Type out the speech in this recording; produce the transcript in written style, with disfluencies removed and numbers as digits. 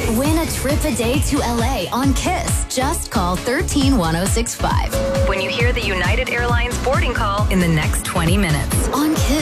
Win a trip a day to LA on Kiss. Just call 131065. When you hear the United Airlines boarding call in the next 20 minutes. On Kiss.